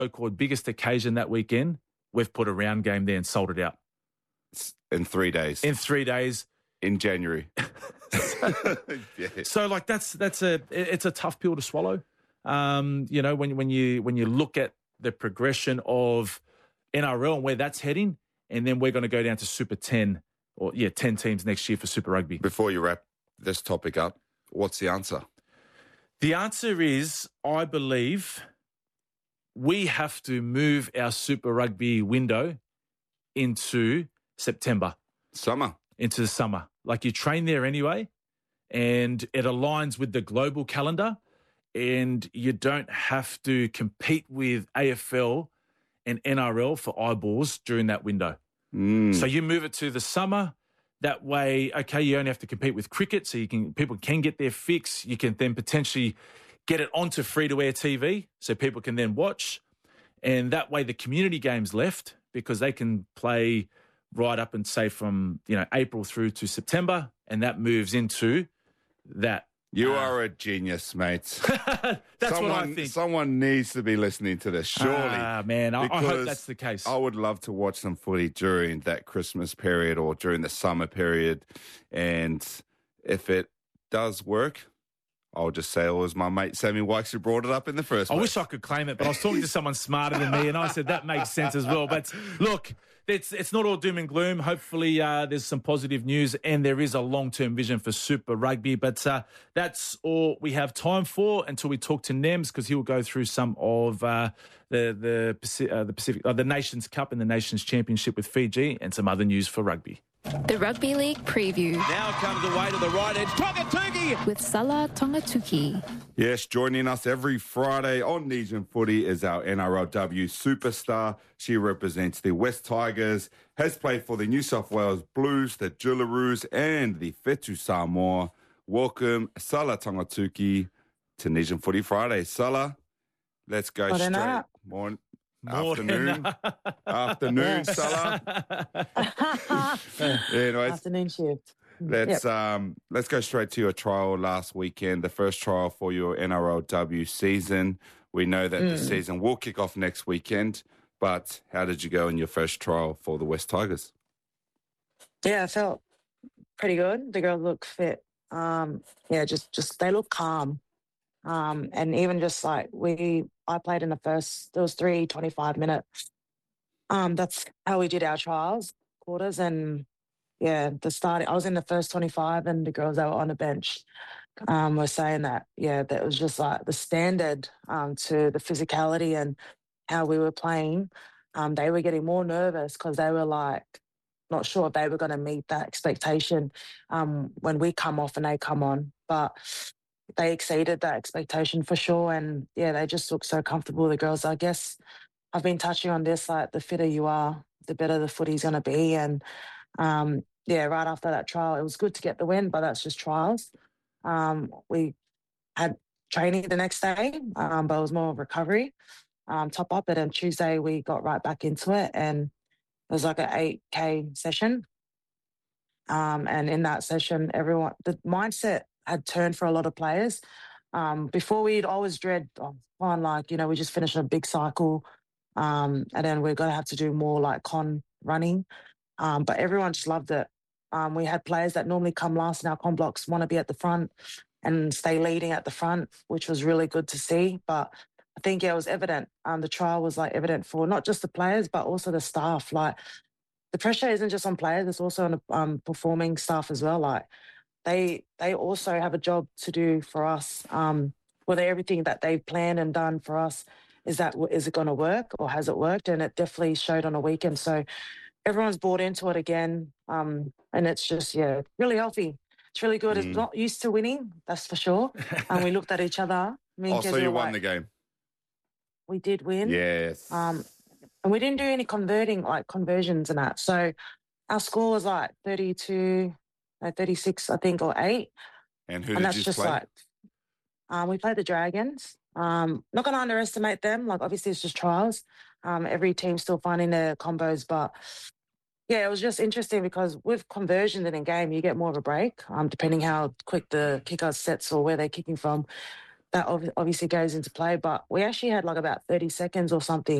so-called biggest occasion that weekend, we've put a round game there and sold it out. In 3 days. In 3 days. In January. Yeah. So like it's a tough pill to swallow. When you look at the progression of NRL and where that's heading, and then we're going to go down to Super 10 10 teams next year for Super Rugby. Before you wrap this topic up, what's the answer? The answer is, I believe we have to move our Super Rugby window into September. Summer. Into the summer. Like you train there anyway, and it aligns with the global calendar, and you don't have to compete with AFL and NRL for eyeballs during that window. So you move it to the summer. That way, okay, you only have to compete with cricket, so people can get their fix. You can then potentially get it onto free-to-air TV, so people can then watch. And that way the community game's left because they can play right up and say from April through to September, and that moves into that. You are a genius, mate. That's what I think. Someone needs to be listening to this, surely. Man, I hope that's the case. I would love to watch some footy during that Christmas period or during the summer period. And if it does work, I'll just say it was my mate Sammy Wykes who brought it up in the first place. I wish I could claim it, but I was talking to someone smarter than me, and I said that makes sense as well. But look, it's not all doom and gloom. Hopefully there's some positive news, and there is a long-term vision for Super Rugby. But that's all we have time for until we talk to Nems, because he will go through some of the Pacific, the Nations Cup and the Nations Championship with Fiji, and some other news for rugby. The Rugby League preview. Now comes away to the right edge. Tongatuki! With Salah Tongatuki. Yes, joining us every Friday on Nesian Footy is our NRLW superstar. She represents the West Tigers, has played for the New South Wales Blues, the Jillaroos, and the Whetu Samoa. Welcome, Salah Tongatuki, to Nesian Footy Friday. Salah, let's go straight. Afternoon, Salah. Anyways, afternoon shift. Let's go straight to your trial last weekend, the first trial for your NRLW season. We know that the season will kick off next weekend, but how did you go in your first trial for the West Tigers? Yeah, I felt pretty good. The girls look fit. Just they look calm. And even just like I played in the first, there was 3 25-minute. That's how we did our trials, quarters. And I was in the first 25, and the girls that were on the bench were saying that was just like the standard to the physicality and how we were playing. They were getting more nervous because they were like, not sure if they were going to meet that expectation when we come off and they come on. But they exceeded that expectation for sure. And they just look so comfortable, the girls. I guess I've been touching on this, like the fitter you are, the better the footy's going to be. And right after that trial, it was good to get the win, but that's just trials. We had training the next day, but it was more of recovery, top up it. And Tuesday we got right back into it, and it was like an 8K session. And in that session, the mindset had turned for a lot of players. Before we'd always dread, we just finished a big cycle, and then we're going to have to do more like con running. But everyone just loved it. We had players that normally come last in our con blocks want to be at the front and stay leading at the front, which was really good to see. But I think, it was evident. The trial was like evident for not just the players, but also the staff. Like the pressure isn't just on players, it's also on performing staff as well. Like they also have a job to do for us. Whether everything that they've planned and done for us, is it going to work, or has it worked? And it definitely showed on a weekend. So everyone's bought into it again. And it's just, really healthy. It's really good. It's not used to winning, that's for sure. And we looked at each other. So you won the game. We did win. Yes. And we didn't do any conversions and that. So our score was like 36, I think, or 8. And who did you play? We played the Dragons. Not going to underestimate them. Like, obviously, it's just trials. Every team's still finding their combos. But, it was just interesting because with conversions in a game, you get more of a break, depending how quick the kicker sets or where they're kicking from. that obviously goes into play. But we actually had like about 30 seconds or something